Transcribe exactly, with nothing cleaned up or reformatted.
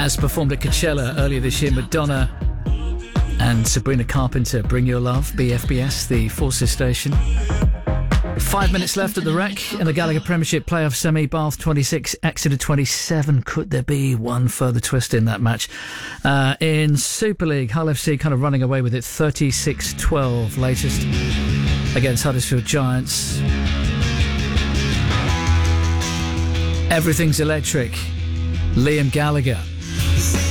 As performed at Coachella earlier this year, Madonna and Sabrina Carpenter, Bring Your Love, B F B S, the Forces station. Five minutes left at the Rec in the Gallagher Premiership Playoff Semi. Bath twenty-six, Exeter twenty-seven. Could there be one further twist in that match? Uh, in Super League, Hull F C kind of running away with it, thirty-six twelve latest against Huddersfield Giants. Everything's electric. Liam Gallagher.